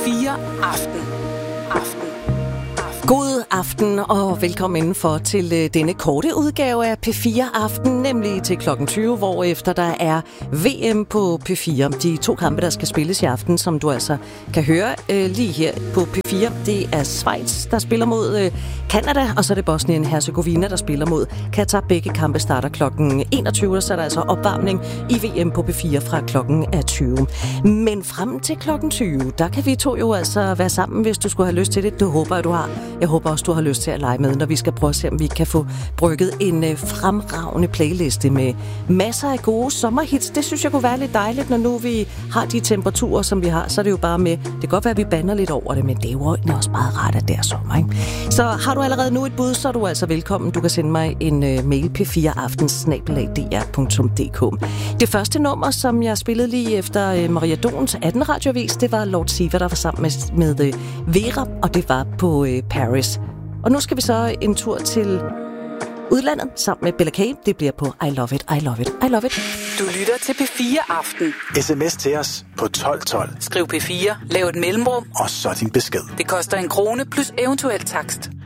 P4 Aften. God aften og velkommen indenfor til denne korte udgave af P4 Aften, nemlig til klokken 20, hvor efter der er VM på P4. De 2 kampe, der skal spilles i aften, som du altså kan høre lige her på P4. Det er Schweiz, der spiller mod Canada, og så er det Bosnien-Herzegovina, der spiller mod Katar. Begge kampe starter klokken 21, og så er der altså opvarmning i VM på P4 fra klokken 20. Men frem til klokken 20, der kan vi to jo altså være sammen, hvis du skulle have lyst til det. Det håber jeg, du har. Jeg håber også, du har lyst til at lege med, når vi skal prøve at se, om vi kan få brygget en fremragende playliste med masser af gode sommerhits. Det synes jeg kunne være lidt dejligt, når nu vi har de temperaturer, som vi har. Så er det jo bare med, det kan godt være, at vi bander lidt over det, men det er jo også meget rart, at det er sommer, ikke? Så har du allerede nu et bud, så er du altså velkommen. Du kan sende mig en mail p4aften@dr.dk. Det første nummer, som jeg spillede lige efter Maria Dons 18 radiovis, det var Lord Siva, der var sammen med Vera, og det var på Paris. Og nu skal vi så en tur til udlandet sammen med Bella K. Det bliver på I Love It, I Love It, I Love It. Du lytter til P4 Aften. SMS til os på 1212. Skriv P4, lav et mellemrum, Og så din besked. det koster 1 krone plus eventuel takst.